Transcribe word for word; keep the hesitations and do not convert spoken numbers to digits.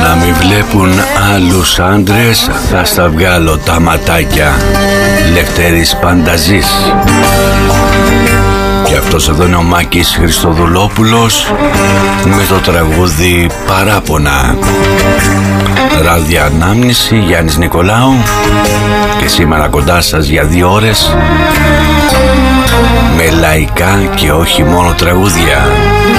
Να μην βλέπουν άλλους άντρες, θα στα βγάλω τα ματάκια. Λευτέρης Πανταζής. Και αυτός εδώ είναι ο Μάκης Χριστοδουλόπουλος με το τραγούδι Παράπονα. Ράδια Ανάμνηση, Γιάννης Νικολάου. Και σήμερα κοντά σας για δύο ώρες με λαϊκά και όχι μόνο τραγούδια.